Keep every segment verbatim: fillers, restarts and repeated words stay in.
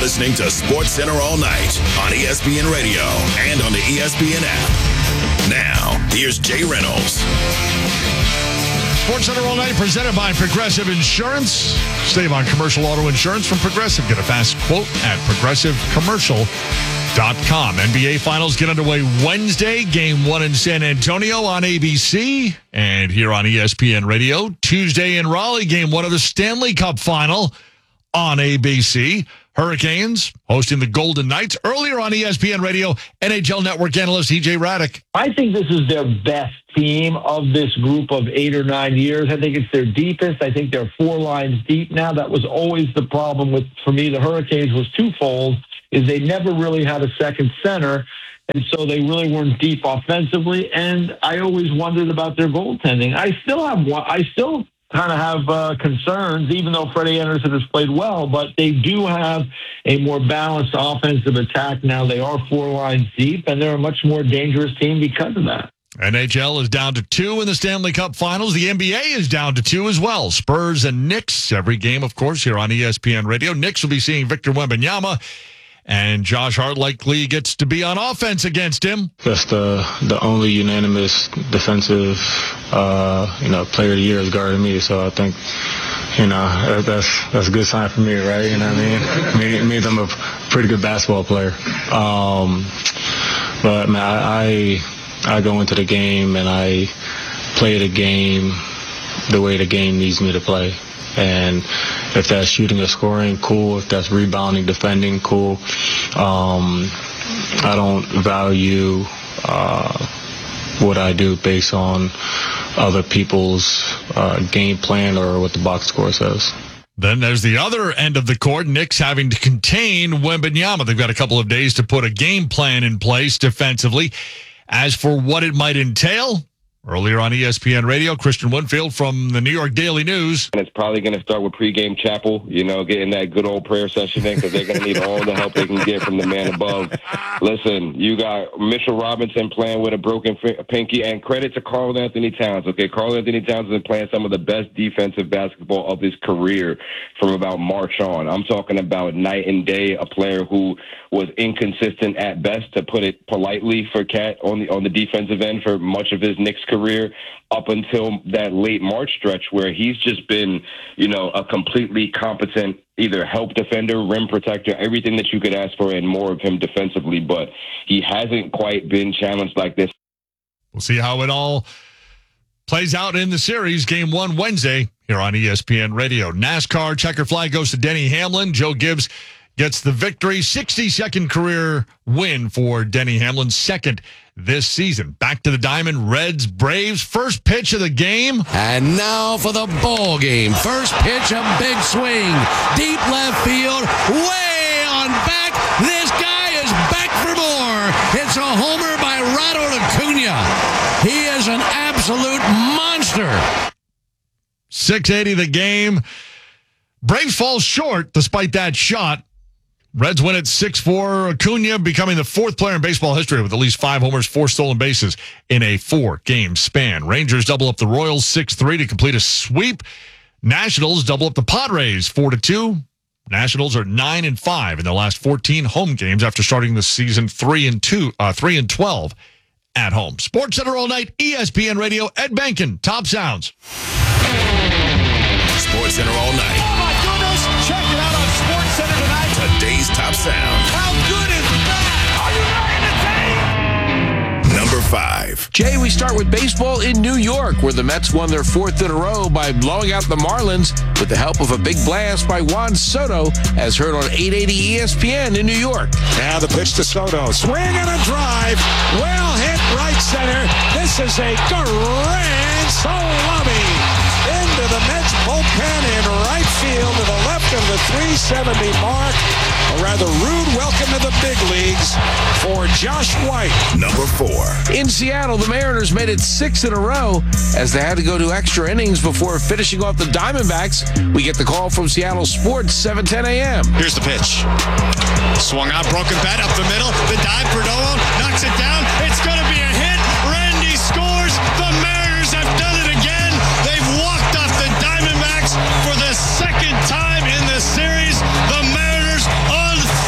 listening to SportsCenter All Night on E S P N Radio and on the E S P N app. Now, here's Jay Reynolds. SportsCenter All Night presented by Progressive Insurance. Save on commercial auto insurance from Progressive. Get a fast quote at progressive commercial dot com. N B A Finals get underway Wednesday. Game one in San Antonio on A B C and here on E S P N Radio. Tuesday in Raleigh, game one of the Stanley Cup Final on A B C. Hurricanes hosting the Golden Knights. Earlier on E S P N Radio, N H L Network analyst E J Radick. I think this is their best team of this group of eight or nine years. I think it's their deepest. I think they're four lines deep now. That was always the problem with, for me, the Hurricanes was twofold, is they never really had a second center, and so they really weren't deep offensively, and I always wondered about their goaltending. I still have one, I still kind of have uh, concerns, even though Freddie Anderson has played well, but they do have a more balanced offensive attack now. They are four lines deep, and they're a much more dangerous team because of that. N H L is down to two in the Stanley Cup Finals. The N B A is down to two as well. Spurs and Knicks, every game, of course, here on E S P N Radio. Knicks will be seeing Victor Wembanyama, and Josh Hart likely gets to be on offense against him. That's the the only unanimous defensive, uh, you know, player of the year is guarding me. So I think, you know, that's that's a good sign for me, right? You know what I mean? It means I'm a pretty good basketball player. Um, but man, I I go into the game and I play the game the way the game needs me to play. And if that's shooting or scoring, cool. If that's rebounding, defending, cool. Um, I don't value uh, what I do based on other people's uh, game plan or what the box score says. Then there's the other end of the court, Knicks having to contain Wembanyama. They've got a couple of days to put a game plan in place defensively. As for what it might entail, earlier on E S P N Radio, Christian Winfield from the New York Daily News. And it's probably going to start with pregame chapel, you know, getting that good old prayer session in because they're going to need all the help they can get from the man above. Listen, you got Mitchell Robinson playing with a broken pinky, and credit to Karl Anthony Towns. Okay, Karl Anthony Towns has been playing some of the best defensive basketball of his career from about March on. I'm talking about night and day, a player who was inconsistent at best, to put it politely, for Cat on the on the defensive end for much of his Knicks career up until that late March stretch where he's just been, you know, a completely competent either help defender, rim protector, everything that you could ask for and more of him defensively, but he hasn't quite been challenged like this. We'll see how it all plays out in the series. Game one Wednesday here on E S P N Radio. NASCAR checker flag goes to Denny Hamlin. Joe Gibbs gets the victory. sixty-second career win for Denny Hamlin, second this season. Back to the diamond. Reds, Braves, first pitch of the game. And now for the ball game. First pitch, a big swing. Deep left field, way on back. This guy is back for more. It's a homer by Ronald Acuna. He is an absolute monster. six eighty the game. Braves fall short despite that shot. Reds win at six four. Acuna becoming the fourth player in baseball history with at least five homers, four stolen bases in a four-game span. Rangers double up the Royals six three to complete a sweep. Nationals double up the Padres four to two. Nationals are nine and five in their last fourteen home games after starting the season three and two, uh, three and twelve at home. SportsCenter All Night, E S P N Radio, Ed Benkin, Top Sounds. SportsCenter All Night. Oh my goodness! Check it out on SportsCenter tonight. Today's Top Sound. How good is that? Are you ready to take? Number five. Jay, we start with baseball in New York, where the Mets won their fourth in a row by blowing out the Marlins with the help of a big blast by Juan Soto, as heard on eight eighty E S P N in New York. Now the pitch to Soto. Swing and a drive. Well hit right center. This is a grand salami into the Mets bullpen in right field to the left of the three seventy mark. A rather rude welcome to the big leagues for Josh White. Number four. In Seattle, the Mariners made it six in a row as they had to go to extra innings before finishing off the Diamondbacks. We get the call from Seattle Sports, seven ten a.m. Here's the pitch. Swung out, broken bat up the middle. The dive, Perdomo knocks it down. It's going to be a hit. Randy scores. The Mariners have done it again. They've walked off the Diamondbacks for the second time in the series. The Mariners on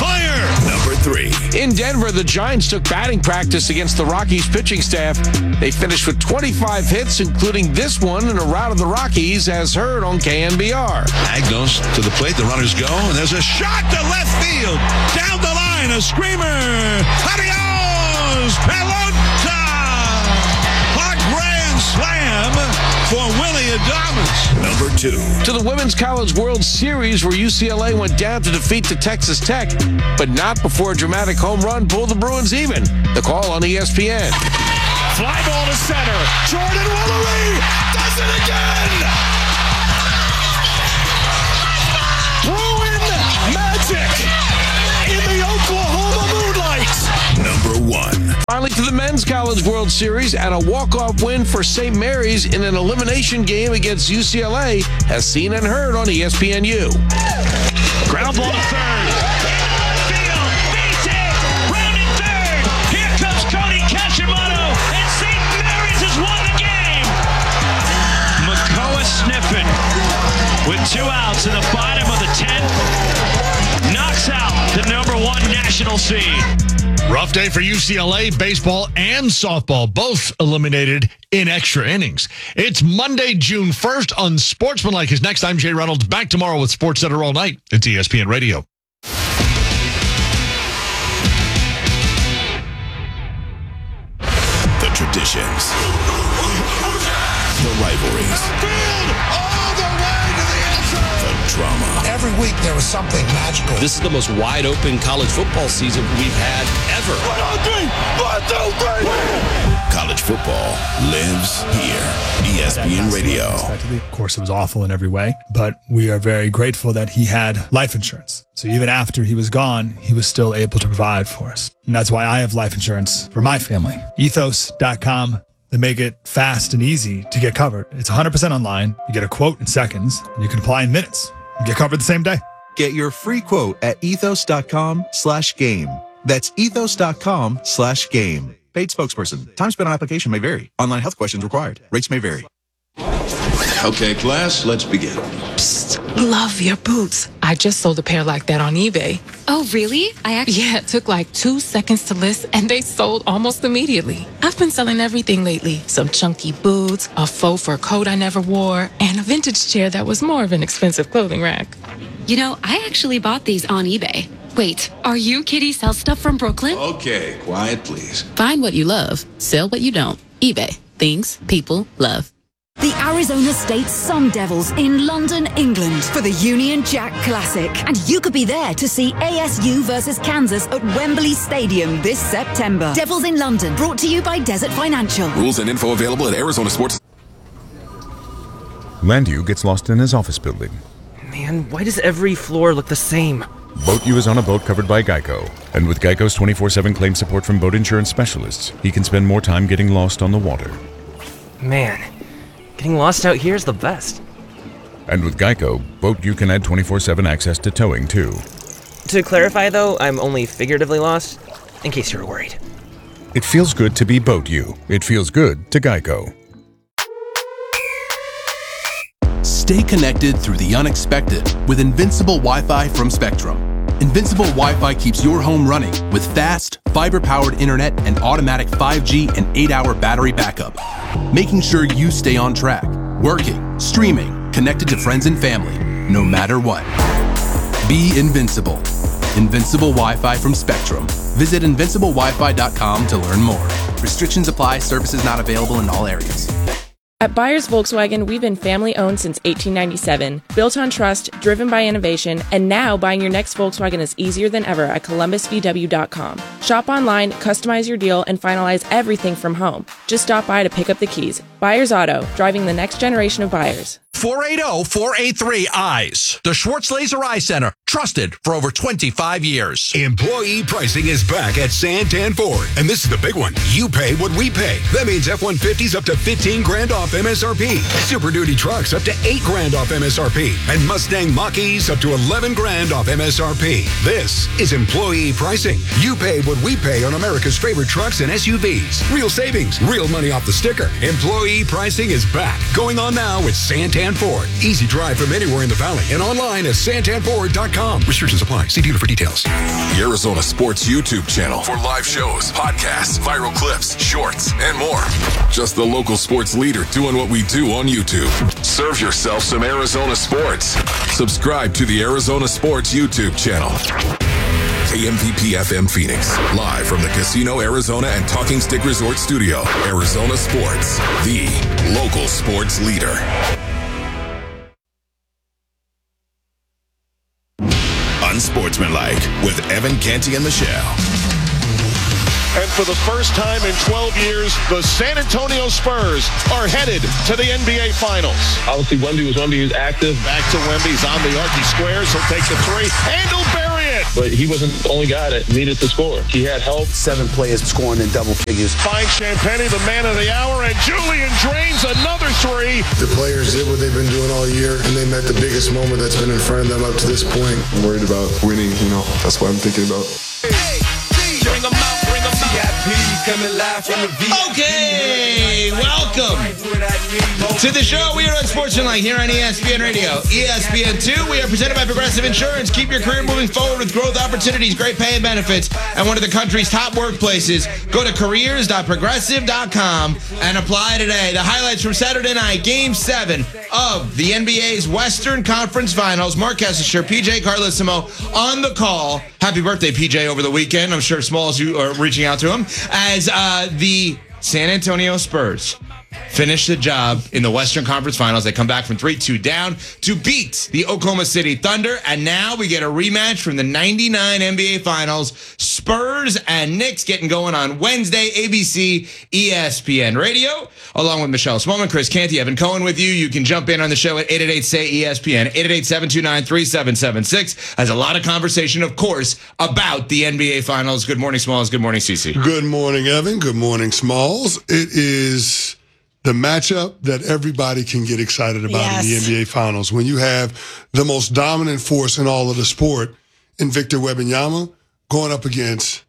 In Denver, the Giants took batting practice against the Rockies pitching staff. They finished with twenty-five hits, including this one in a rout of the Rockies, as heard on K N B R. Ag goes to the plate, the runners go, and there's a shot to left field. Down the line, a screamer. Adios, Pelota! A grand slam for Willie Adames. Number two. To the Women's College World Series, where U C L A went down to defeat the Texas Tech, but not before a dramatic home run pulled the Bruins even. The call on E S P N. Fly ball to center. Jordan Woolery does it again. Bruin magic in the Oklahoma moonlight. Number one. Finally to the Men's College World Series, and a walk-off win for Saint Mary's in an elimination game against U C L A, as seen and heard on E S P N U. Ground ball to third. Field, base hit, rounded third. Here comes Cody Kashimoto, and Saint Mary's has won the game. Makoa Sniffen, with two outs in the bottom of the tenth, knocks out the number one national seed. Rough day for U C L A. Baseball and softball both eliminated in extra innings. It's Monday, June first. Unsportsmanlike is next. I'm Jay Reynolds. Back tomorrow with Sports Center all night. It's E S P N Radio. The traditions. The rivalries. All the way to the end zone. The drama. Every week there was something magical. This is the most wide open college football season we've had ever. One, two, three. One, two, three. College football lives here. E S P N Radio. Of course, it was awful in every way, but we are very grateful that he had life insurance. So even after he was gone, he was still able to provide for us. And that's why I have life insurance for my family. ethos dot com. They make it fast and easy to get covered. It's one hundred percent online. You get a quote in seconds, and you can apply in minutes. You get covered the same day. Get your free quote at ethos dot com slash game. That's ethos dot com slash game. Paid spokesperson. Time spent on application may vary. Online health questions required. Rates may vary. Okay, class, let's begin. Psst, love your boots. I just sold a pair like that on eBay. Oh, really? I actually... Yeah, it took like two seconds to list, and they sold almost immediately. I've been selling everything lately. Some chunky boots, a faux fur coat I never wore, and a vintage chair that was more of an expensive clothing rack. You know, I actually bought these on eBay. Wait, are you Kitty Sell Stuff from Brooklyn? Okay, quiet, please. Find what you love. Sell what you don't. eBay. Things people love. The Arizona State Sun Devils in London, England for the Union Jack Classic. And you could be there to see A S U versus Kansas at Wembley Stadium this September. Devils in London, brought to you by Desert Financial. Rules and info available at Arizona Sports. Landu gets lost in his office building. Man, why does every floor look the same? BoatU is on a boat covered by Geico. And with Geico's twenty-four seven claim support from boat insurance specialists, he can spend more time getting lost on the water. Man, getting lost out here is the best. And with Geico, BoatU can add twenty-four seven access to towing, too. To clarify, though, I'm only figuratively lost, in case you were worried. It feels good to be BoatU. It feels good to Geico. Stay connected through the unexpected with Invincible Wi-Fi from Spectrum. Invincible Wi-Fi keeps your home running with fast, fiber-powered internet and automatic five G and eight hour battery backup, making sure you stay on track, working, streaming, connected to friends and family, no matter what. Be invincible. Invincible Wi-Fi from Spectrum. Visit invincible wi fi dot com to learn more. Restrictions apply. Services not available in all areas. At Byers Volkswagen, we've been family-owned since eighteen ninety-seven, built on trust, driven by innovation, and now buying your next Volkswagen is easier than ever at columbus v w dot com. Shop online, customize your deal, and finalize everything from home. Just stop by to pick up the keys. Byers Auto, driving the next generation of buyers. four eight zero, four eight three, eyes. The Schwartz Laser Eye Center, trusted for over twenty-five years. Employee pricing is back at Santan Ford, and this is the big one. You pay what we pay. That means F one fifties up to fifteen grand off M S R P, Super Duty trucks up to eight grand off M S R P, and Mustang Mach-E's up to eleven grand off M S R P. This is employee pricing. You pay what we pay on America's favorite trucks and S U Vs. Real savings, real money off the sticker. Employee pricing is back. Going on now with Santan Santan Ford. Easy drive from anywhere in the valley and online at santan ford dot com. Restrictions apply. See dealer for details. The Arizona Sports YouTube channel for live shows, podcasts, viral clips, shorts, and more. Just the local sports leader doing what we do on YouTube. Serve yourself some Arizona sports. Subscribe to the Arizona Sports YouTube channel. K M V P F M Phoenix, live from the Casino Arizona and Talking Stick Resort Studio. Arizona Sports, the local sports leader. Unsportsmanlike with Evan Canty and Michelle. And for the first time in twelve years, the San Antonio Spurs are headed to the N B A Finals. Obviously, Wemby was Wemby. He was active. Back to Wemby. He's on the arc. He squares. He'll take the three. And he'll bury it. But he wasn't the only guy that needed to score. He had help. Seven players scoring in double figures. Finds Champagny, the man of the hour, and Julian drains another three. The players did what they've been doing all year, and they met the biggest moment that's been in front of them up to this point. I'm worried about winning, you know. That's what I'm thinking about. Hey, bring them out, bring them out. Okay, welcome to the show. We are on Sportsmanlike here on E S P N Radio. E S P N two, we are presented by Progressive Insurance. Keep your career moving forward with growth opportunities, great pay and benefits, and one of the country's top workplaces. Go to careers dot progressive dot com and apply today. The highlights from Saturday night, Game seven of the N B A's Western Conference Finals. Mark Kessler, P J Carlissimo on the call. Happy birthday, P J, over the weekend. I'm sure Smalls, you are reaching out to him. As uh, the San Antonio Spurs finish the job in the Western Conference Finals. They come back from three two down to beat the Oklahoma City Thunder. And now we get a rematch from the ninety-nine N B A Finals. Spurs and Knicks getting going on Wednesday, A B C, E S P N Radio. Along with Michelle Smallman, Chris Canty, Evan Cohen with you. You can jump in on the show at eight eight eight, S A Y, E S P N, eight eight eight, seven two nine, three seven seven six. Has a lot of conversation, of course, about the N B A Finals. Good morning, Smalls. Good morning, Cece. Good morning, Evan. Good morning, Smalls. It is the matchup that everybody can get excited about yes. in the N B A Finals. When you have the most dominant force in all of the sport in Victor Wembanyama going up against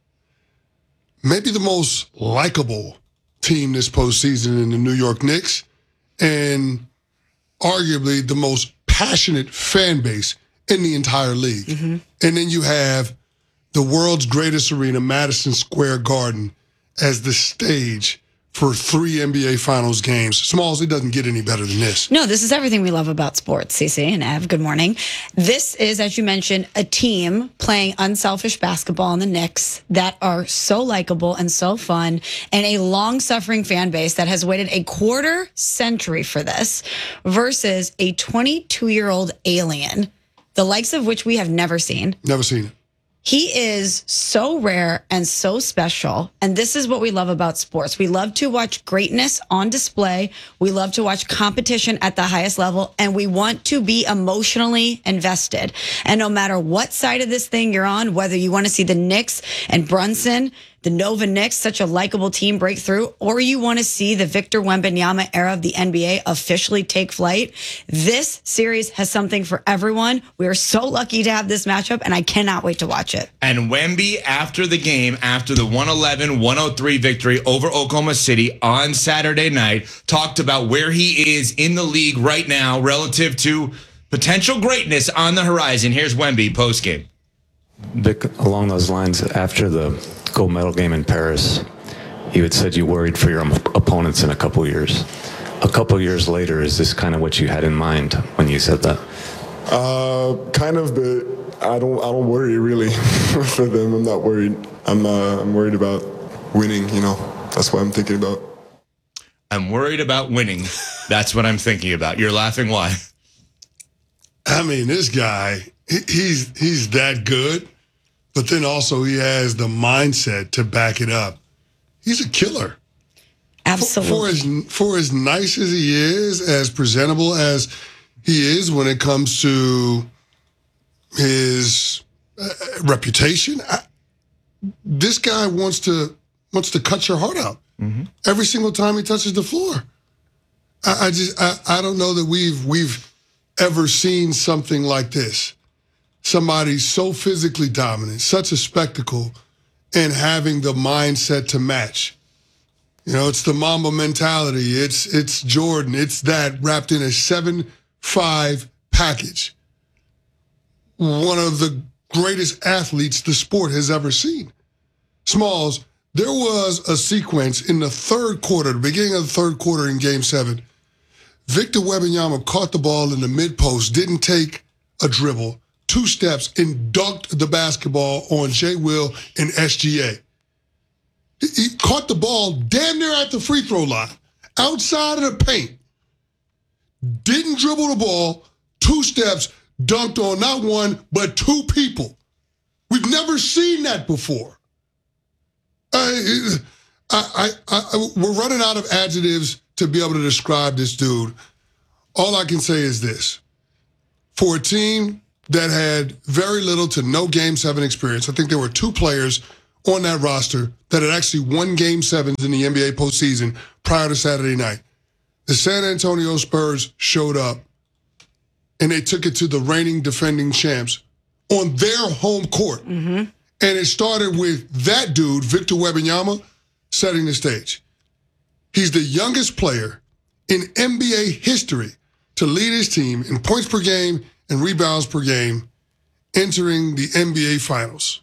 maybe the most likable team this postseason in the New York Knicks and arguably the most passionate fan base in the entire league. Mm-hmm. And then you have the world's greatest arena, Madison Square Garden, as the stage for three N B A Finals games. Smalls, it doesn't get any better than this. No, this is everything we love about sports, Cece and Ev. Good morning. This is, as you mentioned, a team playing unselfish basketball in the Knicks that are so likable and so fun, and a long-suffering fan base that has waited a quarter century for this versus a twenty-two-year-old alien, the likes of which we have never seen. Never seen it. He is so rare and so special, and this is what we love about sports. We love to watch greatness on display. We love to watch competition at the highest level, and we want to be emotionally invested. And no matter what side of this thing you're on, whether you want to see the Knicks and Brunson, the Nova Knicks, such a likable team breakthrough, or you want to see the Victor Wembanyama era of the N B A officially take flight, this series has something for everyone. We are so lucky to have this matchup, and I cannot wait to watch it. And Wemby, after the game, after the one eleven one oh three victory over Oklahoma City on Saturday night, talked about where he is in the league right now relative to potential greatness on the horizon. Here's Wemby post-game. Along those lines, after the gold medal game in Paris, you had said you worried for your opponents in a couple years. A couple years later, is this kind of what you had in mind when you said that? Uh, kind of, but I don't. I don't worry really for them. I'm not worried. I'm. Uh, I'm worried about winning. You know, that's what I'm thinking about. I'm worried about winning. That's what I'm thinking about. You're laughing. Why? I mean, this guy. He's he's that good, but then also he has the mindset to back it up. He's a killer. Absolutely. For, for as for as nice as he is, as presentable as he is when it comes to his uh, reputation, I, this guy wants to wants to cut your heart out mm-hmm. every single time he touches the floor. I, I just I, I don't know that we've we've ever seen something like this. Somebody so physically dominant, such a spectacle, and having the mindset to match. You know, it's the Mamba mentality. It's it's Jordan. It's that wrapped in a seven five package. One of the greatest athletes the sport has ever seen. Smalls, there was a sequence in the third quarter, the beginning of the third quarter in Game seven. Victor Wembanyama caught the ball in the mid-post, didn't take a dribble, two steps, and dunked the basketball on Jay Will and S G A. He caught the ball damn near at the free throw line, outside of the paint. Didn't dribble the ball, two steps, dunked on not one, but two people. We've never seen that before. I, I, I, I, we're running out of adjectives to be able to describe this dude. All I can say is this. For a team that had very little to no Game seven experience, I think there were two players on that roster that had actually won Game sevens in the N B A postseason prior to Saturday night. The San Antonio Spurs showed up, and they took it to the reigning defending champs on their home court. Mm-hmm. And it started with that dude, Victor Wembanyama, setting the stage. He's the youngest player in N B A history to lead his team in points per game and rebounds per game entering the N B A Finals.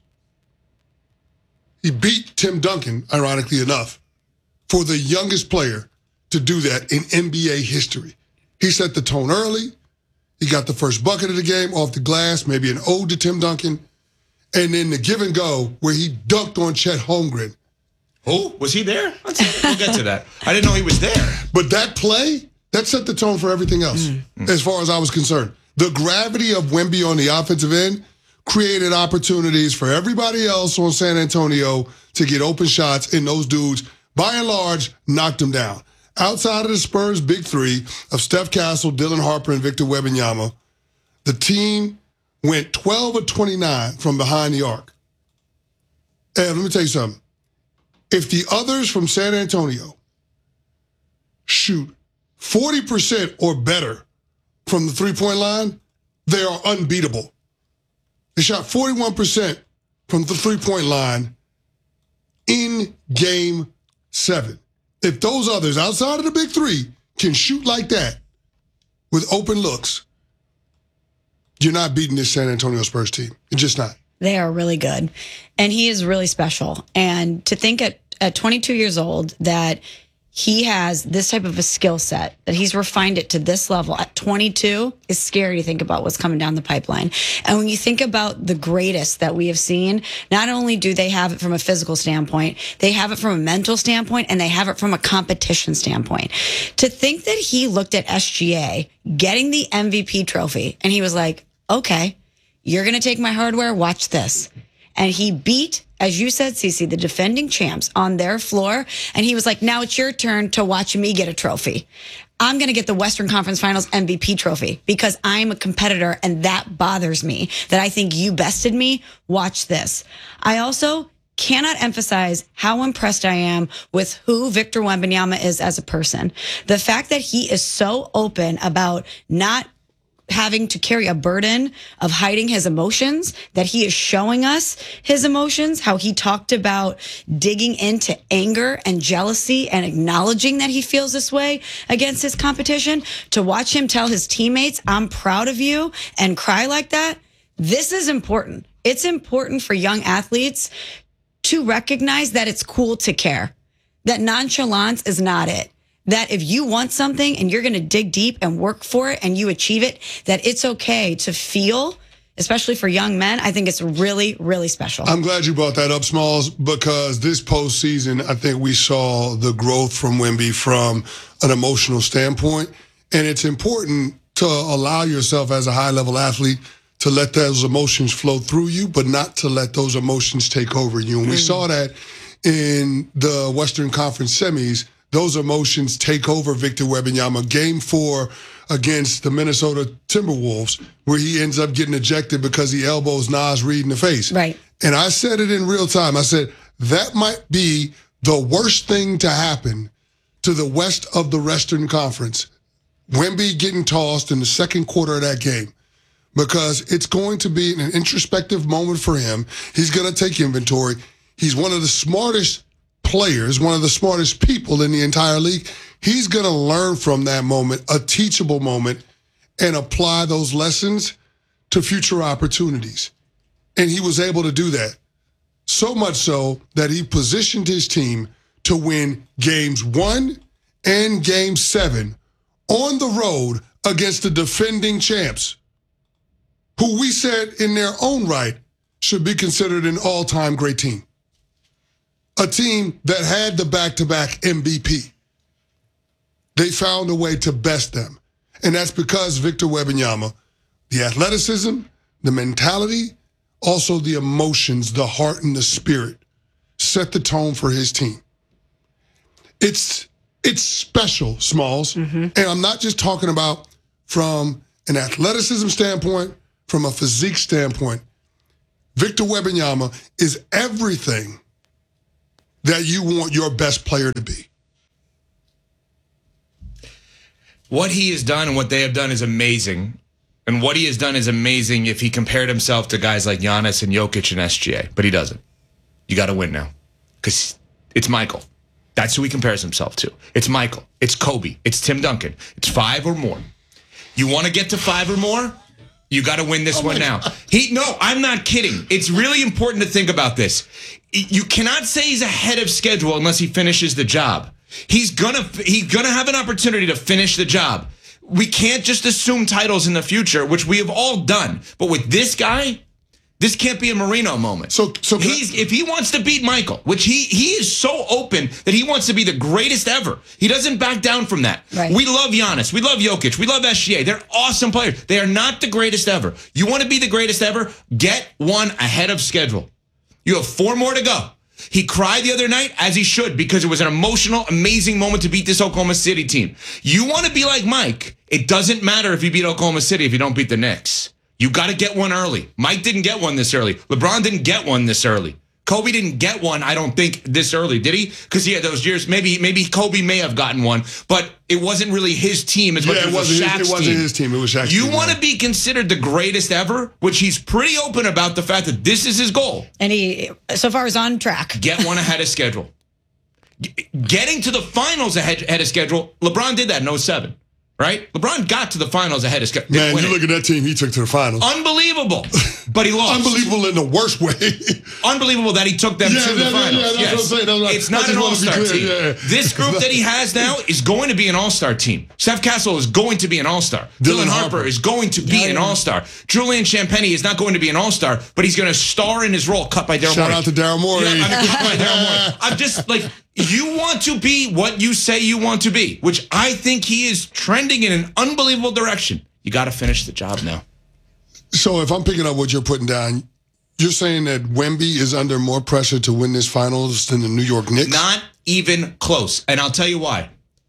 He beat Tim Duncan, ironically enough, for the youngest player to do that in N B A history. He set the tone early. He got the first bucket of the game off the glass, maybe an ode to Tim Duncan. And then the give and go where he dunked on Chet Holmgren. Oh, was he there? Let's, we'll get to that. I didn't know he was there. But that play, that set the tone for everything else, mm. as far as I was concerned. The gravity of Wemby on the offensive end created opportunities for everybody else on San Antonio to get open shots, and those dudes, by and large, knocked them down. Outside of the Spurs' big three of Steph Castle, Dylan Harper, and Victor Wembanyama, the team went twelve of twenty-nine from behind the arc. And let me tell you something. If the others from San Antonio shoot forty percent or better from the three-point line, they are unbeatable. They shot forty-one percent from the three-point line in Game seven. If those others outside of the big three can shoot like that with open looks, you're not beating this San Antonio Spurs team. You're just not. They are really good. And he is really special. And to think at, at twenty-two years old that he has this type of a skill set, that he's refined it to this level at twenty-two is scary to think about what's coming down the pipeline. And when you think about the greatest that we have seen, not only do they have it from a physical standpoint, they have it from a mental standpoint, and they have it from a competition standpoint. To think that he looked at S G A getting the M V P trophy, and he was like, okay, you're going to take my hardware, watch this. And he beat, as you said, Cece, the defending champs on their floor. And he was like, now it's your turn to watch me get a trophy. I'm going to get the Western Conference Finals M V P trophy because I'm a competitor and that bothers me, that I think you bested me. Watch this. I also cannot emphasize how impressed I am with who Victor Wembanyama is as a person. The fact that he is so open about not having to carry a burden of hiding his emotions, that he is showing us his emotions, how he talked about digging into anger and jealousy and acknowledging that he feels this way against his competition, to watch him tell his teammates, I'm proud of you, and cry like that. This is important. It's important for young athletes to recognize that it's cool to care, that nonchalance is not it. That if you want something and you're going to dig deep and work for it and you achieve it, that it's okay to feel, especially for young men. I think it's really, really special. I'm glad you brought that up, Smalls, because this postseason, I think we saw the growth from Wemby from an emotional standpoint. And it's important to allow yourself as a high-level athlete to let those emotions flow through you, but not to let those emotions take over you. And we mm. saw that in the Western Conference semis. Those emotions take over Victor Wembanyama. Game four against the Minnesota Timberwolves, where he ends up getting ejected because he elbows Naz Reid in the face. Right. And I said it in real time. I said, that might be the worst thing to happen to the West of the Western Conference. Wemby getting tossed in the second quarter of that game, because it's going to be an introspective moment for him. He's going to take inventory. He's one of the smartest players, one of the smartest people in the entire league. He's going to learn from that moment, a teachable moment, and apply those lessons to future opportunities. And he was able to do that. So much so that he positioned his team to win games one and game seven on the road against the defending champs, who we said in their own right should be considered an all-time great team. A team that had the back-to-back M V P. They found a way to best them. And that's because Victor Wembanyama, the athleticism, the mentality, also the emotions, the heart, and the spirit set the tone for his team. It's it's special, Smalls. Mm-hmm. And I'm not just talking about from an athleticism standpoint, from a physique standpoint. Victor Wembanyama is everything that you want your best player to be. What he has done and what they have done is amazing. And what he has done is amazing if he compared himself to guys like Giannis and Jokic and S G A. But he doesn't. You got to win now. Because it's Michael. That's who he compares himself to. It's Michael. It's Kobe. It's Tim Duncan. It's five or more. You want to get to five or more? You got to win this oh one now. God. He no, I'm not kidding. It's really important to think about this. You cannot say he's ahead of schedule unless he finishes the job. He's gonna he's gonna have an opportunity to finish the job. We can't just assume titles in the future, which we have all done. But with this guy, this can't be a Marino moment. So, so he's if he wants to beat Michael, which he he is so open that he wants to be the greatest ever. He doesn't back down from that. Right. We love Giannis. We love Jokic. We love S G A. They're awesome players. They are not the greatest ever. You want to be the greatest ever? Get one ahead of schedule. You have four more to go. He cried the other night, as he should, because it was an emotional, amazing moment to beat this Oklahoma City team. You want to be like Mike. It doesn't matter if you beat Oklahoma City if you don't beat the Knicks. You got to get one early. Mike didn't get one this early. LeBron didn't get one this early. Kobe didn't get one, I don't think, this early, did he? Because he had those years. Maybe maybe Kobe may have gotten one, but it wasn't really his team as much yeah, as it wasn't, Shaq's his, it wasn't team. his team. It was Shaq's you team. You want to be considered the greatest ever, which he's pretty open about the fact that this is his goal. And he, so far, is on track. Get one ahead of schedule. Getting to the finals ahead, ahead of schedule, LeBron did that in oh seven. Right? LeBron got to the finals ahead of schedule. Man, you look at that team he took to the finals. Unbelievable. But he lost. Unbelievable in the worst way. Unbelievable that he took them yeah, to the yeah, finals. Yeah, that's yes. what I'm saying. That's what, it's not an all-star team. Yeah. This group that he has now is going to be an all-star team. Steph Castle is going to be an all-star. Dylan, Dylan Harper, Harper is going to be oh, an yeah. all-star. Julian Champagnie is not going to be an all-star, but he's going to star in his role, cut by Daryl Morey. Shout out to Daryl Morey. Yeah, I mean, cut by Daryl Morey. I'm just like... You want to be what you say you want to be, which I think he is trending in an unbelievable direction. You got to finish the job now. So if I'm picking up what you're putting down, you're saying that Wemby is under more pressure to win this finals than the New York Knicks? Not even close. And I'll tell you why.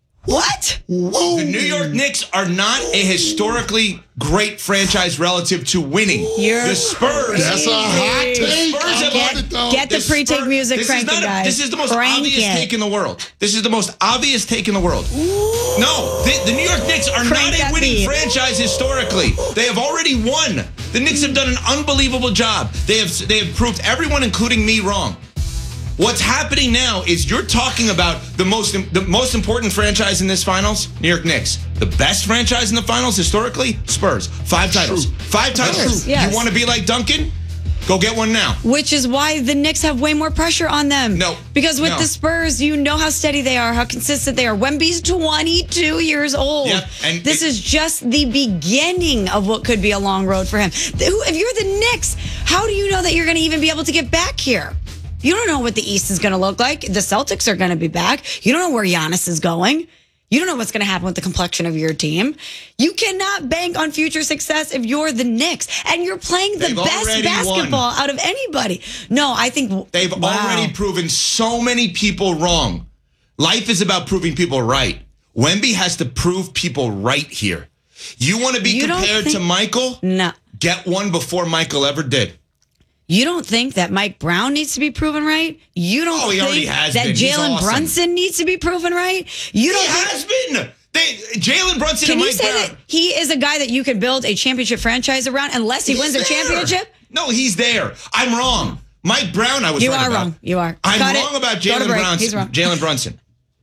What? Whoa. The New York Knicks are not a historically great franchise relative to winning. You're the Spurs. That's a hot take. The Spurs have get, it, get the, the pre-take Spurs, music this cranking, is not a, guys. This is the most Crank obvious it. take in the world. This is the most obvious take in the world. Ooh. No, the, the New York Knicks are Crank not a winning beat. franchise historically. They have already won. The Knicks have done an unbelievable job. They have they have proved everyone, including me, wrong. What's happening now is you're talking about the most the most important franchise in this finals, New York Knicks. The best franchise in the finals historically, Spurs. Five titles. True. Five titles. Yes. You want to be like Duncan? Go get one now. Which is why the Knicks have way more pressure on them. No. Because with no. the Spurs, you know how steady they are, how consistent they are. Wemby's twenty-two years old. Yep. And this it, is just the beginning of what could be a long road for him. If you're the Knicks, how do you know that you're going to even be able to get back here? You don't know what the East is going to look like. The Celtics are going to be back. You don't know where Giannis is going. You don't know what's going to happen with the complexion of your team. You cannot bank on future success if you're the Knicks and you're playing the They've best basketball won. out of anybody. No, I think they've wow. already proven so many people wrong. Life is about proving people right. Wemby has to prove people right here. You want to be You don't compared think- to Michael? No. Get one before Michael ever did. You don't think that Mike Brown needs to be proven right? You don't Oh, he already think has that been. He's Jalen awesome. Brunson needs to be proven right? You don't He think- has been. They, Jalen Brunson Can and you Mike say Brown. that he is a guy that you can build a championship franchise around unless he He's wins a there. championship? No, he's there. I'm wrong. Mike Brown, I was You right are about. wrong. You are. I'm Cut wrong it. about Go to Jalen break. Brunson. He's wrong. Jalen Brunson.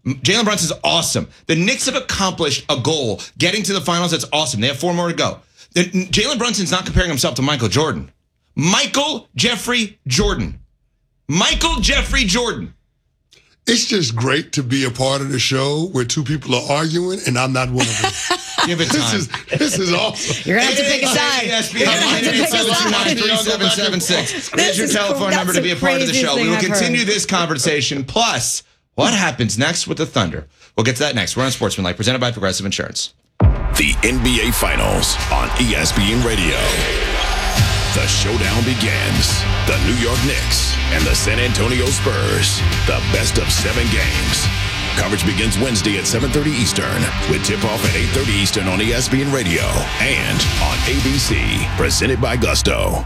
Jalen Brunson's awesome. The Knicks have accomplished a goal, getting to the finals. That's awesome. They have four more to go. The- Jalen Brunson's not comparing himself to Michael Jordan. Michael Jeffrey Jordan. Michael Jeffrey Jordan. It's just great to be a part of the show where two people are arguing, and I'm not one of them. Give it time. This is, this is awesome. You're going to have to pick a side. You're going to have to pick a side. seven seven six. There's your telephone number to be a part of the show. We will continue this conversation. Plus, what happens next with the Thunder? We'll get to that next. We're on Sportsmanlike, presented by Progressive Insurance. The N B A Finals on E S P N Radio. The showdown begins. The New York Knicks and the San Antonio Spurs. The best of seven games. Coverage begins Wednesday at seven thirty Eastern with tip-off at eight thirty Eastern on E S P N Radio and on A B C. Presented by Gusto.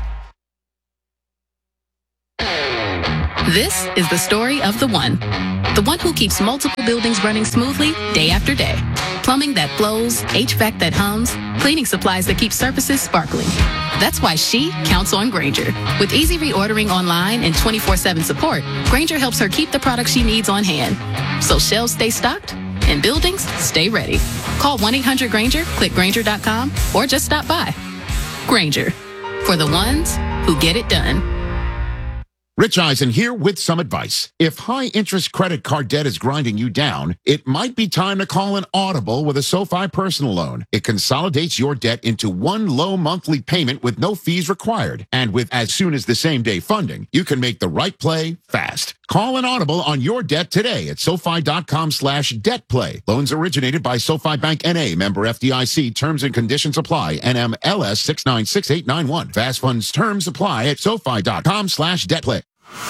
This is the story of the one. The one who keeps multiple buildings running smoothly day after day. Plumbing that flows, H V A C that hums, cleaning supplies that keep surfaces sparkling. That's why she counts on Grainger. With easy reordering online and twenty-four seven support, Grainger helps her keep the products she needs on hand. So shelves stay stocked and buildings stay ready. Call one eight hundred Grainger, click Grainger dot com, or just stop by. Grainger, for the ones who get it done. Rich Eisen here with some advice. If high-interest credit card debt is grinding you down, it might be time to call an Audible with a SoFi personal loan. It consolidates your debt into one low monthly payment with no fees required. And with as soon as the same day funding, you can make the right play fast. Call an Audible on your debt today at SoFi.com slash debt play. Loans originated by SoFi Bank N A, member F D I C. Terms and conditions apply. N M L S six nine six eight nine one. Fast funds terms apply at SoFi.com slash debt play.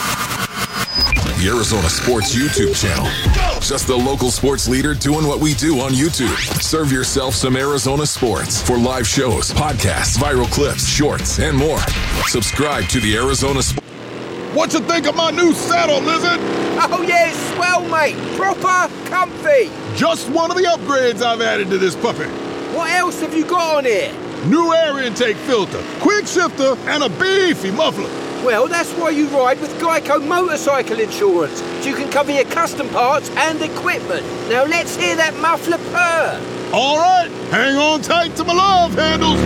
The Arizona Sports YouTube channel. Just the local sports leader doing what we do on YouTube. Serve yourself some Arizona sports for live shows, podcasts, viral clips, shorts, and more. Subscribe to the Arizona Sports. What you think of my new saddle, Lizard? Oh yeah, it's swell, mate. Proper comfy. Just one of the upgrades I've added to this puppy. What else have you got on here? New air intake filter, quick shifter, and a beefy muffler. Well, that's why you ride with Geico Motorcycle Insurance. So you can cover your custom parts and equipment. Now let's hear that muffler purr. All right, hang on tight to my love handles.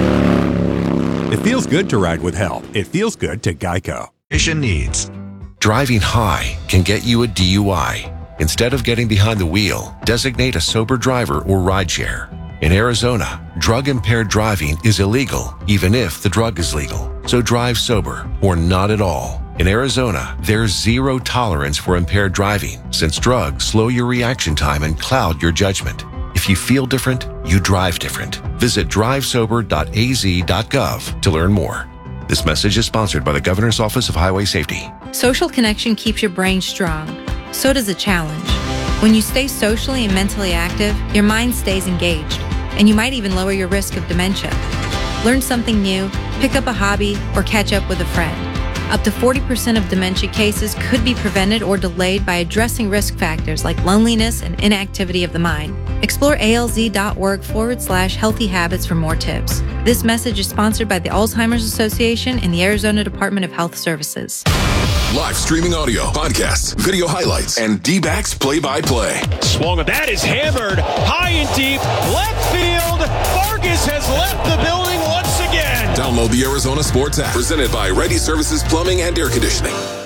It feels good to ride with help. It feels good to Geico. Mission needs. Driving high can get you a D U I. Instead of getting behind the wheel, designate a sober driver or rideshare. In Arizona, drug-impaired driving is illegal, even if the drug is legal. So drive sober or not at all. In Arizona, there's zero tolerance for impaired driving, since drugs slow your reaction time and cloud your judgment. If you feel different, you drive different. Visit drive sober dot a z dot gov to learn more. This message is sponsored by the Governor's Office of Highway Safety. Social connection keeps your brain strong. So does a challenge. When you stay socially and mentally active, your mind stays engaged, and you might even lower your risk of dementia. Learn something new, pick up a hobby, or catch up with a friend. Up to forty percent of dementia cases could be prevented or delayed by addressing risk factors like loneliness and inactivity of the mind. Explore alz.org forward slash healthy habits for more tips. This message is sponsored by the Alzheimer's Association and the Arizona Department of Health Services. Live streaming audio, podcasts, video highlights, and D-backs play-by-play. Swung, that is hammered high and deep, left field. Vargas has left the building once again. Download the Arizona Sports app, presented by Ready Services Plumbing and Air Conditioning.